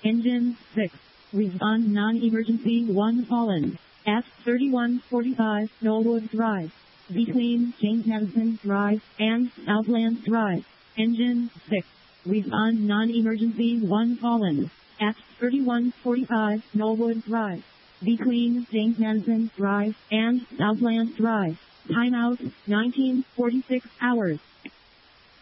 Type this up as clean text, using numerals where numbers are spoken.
Engine 6. Respond non-emergency 1 Holland. At 3145 Knollwood Drive. Between James Madison Drive and Southland Drive. Engine 6. Respond non-emergency 1 Holland. At 3145 Knollwood Drive. Between James Madison Drive and Southland Drive. Timeout 1946 hours.